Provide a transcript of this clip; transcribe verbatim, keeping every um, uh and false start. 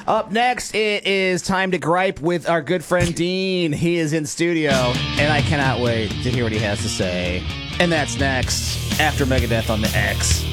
Up next, it is time to gripe with our good friend Dean. He is in studio, and I cannot wait to hear what he has to say. And that's next, after Megadeth on the X.